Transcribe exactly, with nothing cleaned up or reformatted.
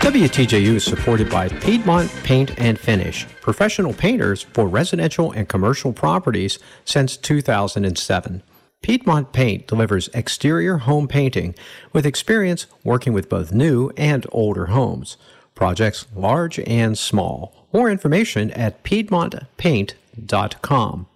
W T J U is supported by Piedmont Paint and Finish, professional painters for residential and commercial properties since two thousand seven. Piedmont Paint delivers exterior home painting with experience working with both new and older homes, projects large and small. More information at piedmont paint dot com.